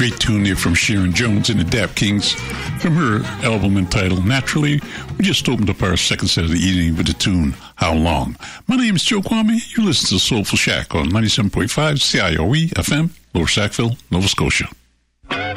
Great tune there from Sharon Jones and the Dap Kings from her album entitled Naturally. We just opened up our second set of the evening with the tune How Long. My name is Joe Kwame. You listen to Soulful Shack on 97.5 CIOE FM, Lower Sackville, Nova Scotia.